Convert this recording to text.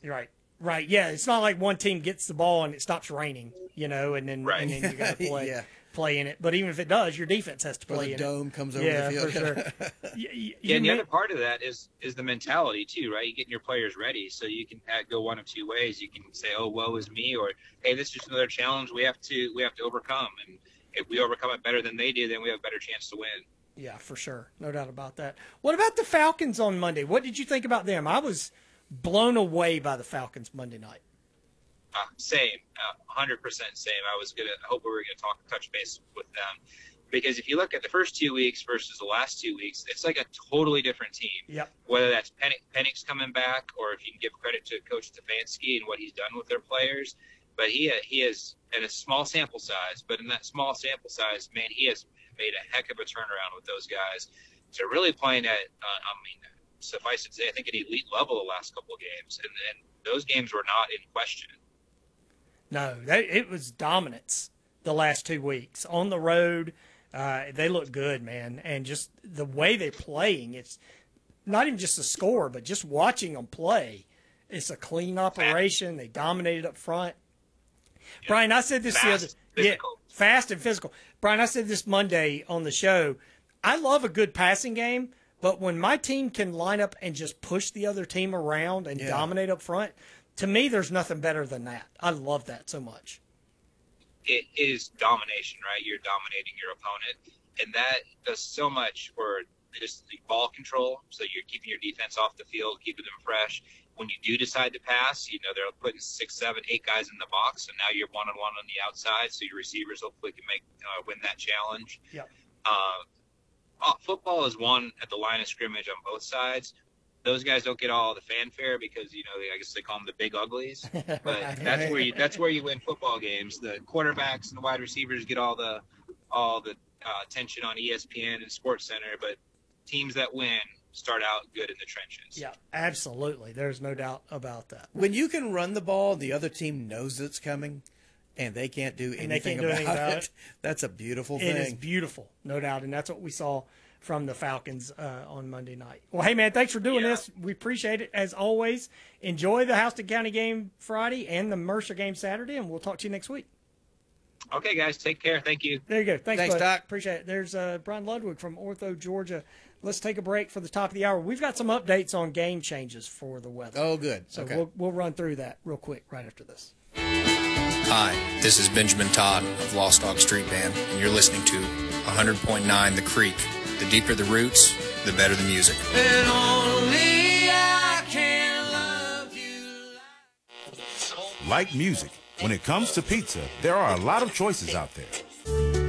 Right. Right. Yeah. It's not like one team gets the ball and it stops raining, and then you got to play. Yeah. Play in it, but even if it does, your defense has to play in it. The dome comes over the field. For sure. And the other part of that is the mentality too, right? You getting your players ready, so you can go one of two ways. You can say, "Oh, woe is me," or "Hey, this is just another challenge we have to overcome." And if we overcome it better than they do, then we have a better chance to win. Yeah, for sure, no doubt about that. What about the Falcons on Monday? What did you think about them? I was blown away by the Falcons Monday night. Same, 100% same. I hope we were gonna touch base with them, because if you look at the first 2 weeks versus the last 2 weeks, it's like a totally different team. Yep. Whether that's Penix coming back, or if you can give credit to Coach Stefanski and what he's done with their players, but he is in a small sample size. But in that small sample size, man, he has made a heck of a turnaround with those guys. So really playing at, suffice it to say, I think an elite level the last couple of games, and those games were not in question. No, it was dominance the last 2 weeks. On the road, they look good, man. And just the way they're playing, it's not even just the score, but just watching them play. It's a clean operation. They dominated up front. Yeah. Brian, I said this fast and physical. Brian, I said this Monday on the show. I love a good passing game, but when my team can line up and just push the other team around and dominate up front, to me, there's nothing better than that. I love that so much. It is domination, right? You're dominating your opponent, and that does so much for just the ball control. So you're keeping your defense off the field, keeping them fresh. When you do decide to pass, they're putting 6, 7, 8 guys in the box, and now you're one-on-one on the outside, so your receivers hopefully can win that challenge. Yeah. Football is won at the line of scrimmage on both sides. Those guys don't get all the fanfare because I guess they call them the big uglies. But that's where you win football games. The quarterbacks and the wide receivers get all the attention on ESPN and Sports Center. But teams that win start out good in the trenches. Yeah, absolutely. There's no doubt about that. When you can run the ball, the other team knows it's coming, and they can't do anything about it. That's a beautiful thing. It is beautiful, no doubt, and that's what we saw from the Falcons on Monday night. Well, hey, man, thanks for doing this. We appreciate it, as always. Enjoy the Houston County game Friday and the Mercer game Saturday, and we'll talk to you next week. Okay, guys, take care. Thank you. There you go. Thanks, bud. Doc. Appreciate it. There's Brian Ludwig from Ortho, Georgia. Let's take a break for the top of the hour. We've got some updates on game changes for the weather. Oh, good. So okay. we'll run through that real quick right after this. Hi, this is Benjamin Todd of Lost Dog Street Band, and you're listening to 100.9 The Creek. The deeper the roots, the better the music. And only I can love you. Like music, when it comes to pizza, there are a lot of choices out there.